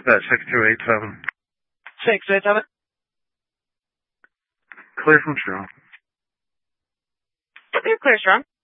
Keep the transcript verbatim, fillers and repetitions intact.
Dispatch six two eight seven. six eight seven. Clear from Strong. You're clear, Strong.